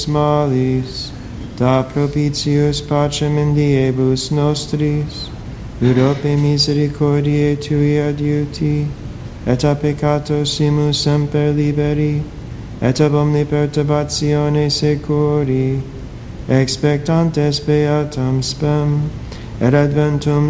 malis, da propitius pacem in diebus nostris, Urope misericordiae tui adiuti, et a peccatosimus semper liberi, et ab omni perturbatione securi, expectantes beatam spem, et adventum